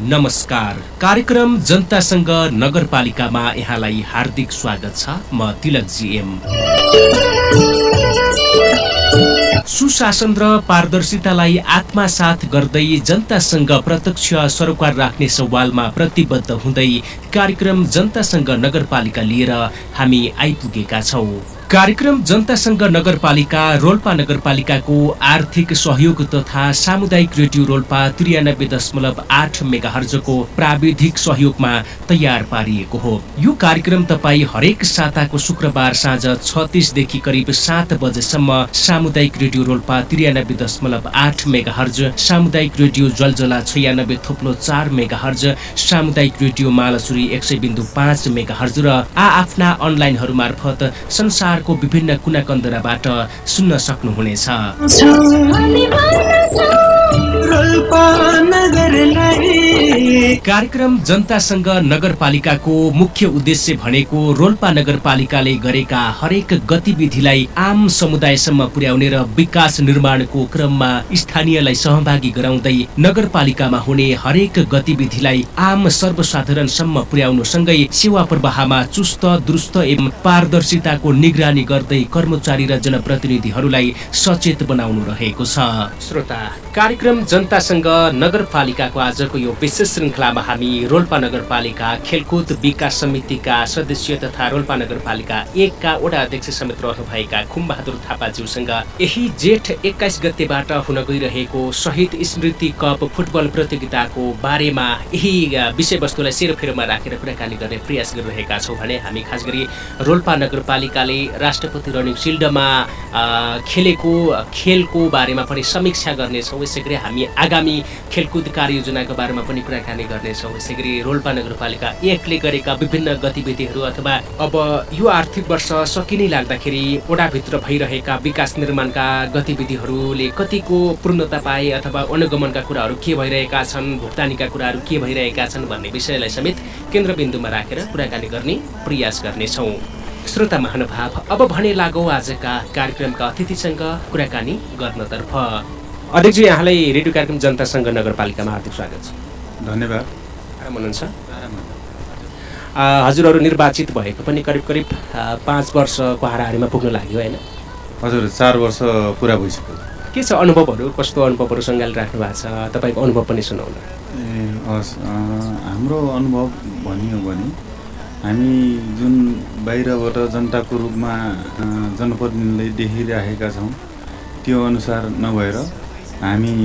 नमस्कार। कार्यक्रम जनतासँग नगरपालिकामा यहाँलाई हार्दिक स्वागत छ। म तिलक जीएम। सुशासन र पारदर्शितालाई आत्मसात गर्दै जनतासँग प्रत्यक्ष सरोकार राख्ने सवालमा प्रतिबद्ध हुँदै कार्यक्रम जनतासँग नगरपालिका लिएर हामी आइपुगेका छौं। कार्यक्रम जनतासँग नगरपालिका रोल्पा नगरपालिकाको आर्थिक सहयोग तथा सामुदायिक रेडियो रोल्पा 93.8 मेगाहर्जको प्राविधिक सहयोगमा तयार पारिएको हो। यो कार्यक्रम तपाई हरेक साताको शुक्रबार साँझ 6:30 देखि करिब 7 बजेसम्म सामुदायिक रेडियो रोल्पा 93.8 मेगाहर्ज, सामुदायिक रेडियो जलजला 96.4 मेगाहर्ज, सामुदायिक रेडियो मालसुरी 100.5 मेगाहर्ज र आफ्ना अनलाइनहरू मार्फत संसारको विभिन्न कुना कन्दराबाट सुन्न सक्नुहुनेछ। कार्यक्रम जनतासँग नगरपालिकाको मुख्य उद्देश्य भनेको रोल्पा नगरपालिकाले गरेका हरेक गतिविधिलाई आम समुदायसम्म पुर्याउने र विकास निर्माणको क्रममा स्थानीयलाई सहभागी गराउँदै नगरपालिकामा हुने हरेक गतिविधिलाई आम सर्वसाधारणसम्म पुर्याउनु सँगै सेवा प्रवाहमा चुस्त दुरुस्त एवं पारदर्शिताको निगरानी गर्दै कर्मचारी र जनप्रतिनिधिहरूलाई सचेत बनाउनु रहेको छ। श्रोता, कार्यक्रम जनतासँग नगरपालिकाको आजको यो विशेष श्रृङ्खलामा हामी रोल्पा नगरपालिका खेलकुद विकास समितिका सदस्य तथा रोल्पा नगरपालिका 1 का वडा अध्यक्ष समेत रहनुभएका खुमबहादुर थापाज्यूसँग यही जेठ 21 गतेबाट हुन गइरहेको शहीद स्मृति कप फुटबल प्रतियोगिताको बारेमा यही विषयवस्तुलाई सेरोफेरोमा राखेर कुराकानी गर्ने प्रयास गरिरहेका छौँ भने हामी खास गरी रोल्पा नगरपालिकाले राष्ट्रपति रनिङ सिल्डमा खेलेको खेलको बारेमा पनि समीक्षा गर्नेछौँ। यसै गरी हामी आगामी खेलकुद कार्ययोजनाको बारेमा पनि कुराकानी गर्नेछौँ। यसै गरी रोल्पा नगरपालिका 1 ले गरेका विभिन्न गतिविधिहरू अथवा अब यो आर्थिक वर्ष सकिनै लाग्दाखेरि वडाभित्र भइरहेका विकास निर्माणका गतिविधिहरूले कतिको पूर्णता पाए अथवा अनुगमनका कुराहरू के भइरहेका छन्, भुक्तानीका कुराहरू के भइरहेका छन् भन्ने विषयलाई समेत केन्द्रबिन्दुमा राखेर कुराकानी गर्ने प्रयास गर्नेछौँ। श्रोता महानुभाव, अब भने लागौँ आजका कार्यक्रमका अतिथिसँग कुराकानी गर्नतर्फ। अध्यक्ष, यहाँलाई रेडियो कार्यक्रम जनतासँग नगरपालिकामा हार्दिक स्वागत छ। धन्यवाद। आराम हुनुहुन्छ? हजुरहरू निर्वाचित भएको पनि करिब 5 वर्षको हाराहारीमा पुग्न लाग्यो होइन? हजुर, 4 वर्ष पुरा भइसक्यो। के छ अनुभवहरू, कस्तो अनुभवहरू सङ्घालिराख्नु भएको छ? तपाईँको अनुभव पनि सुनाउनु। हाम्रो अनुभव भनियो भने हामी जुन बाहिरबाट जनताको रूपमा जनप्रतिनिधिले देखिरहेका छौँ त्यो अनुसार नभएर हामी